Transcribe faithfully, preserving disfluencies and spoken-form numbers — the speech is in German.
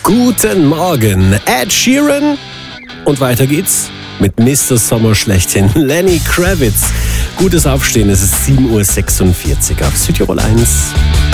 Guten Morgen, Ed Sheeran. Und weiter geht's mit Mister Sommer schlechthin, Lenny Kravitz. Gutes Aufstehen, es ist sieben Uhr sechsundvierzig auf Südtirol eins.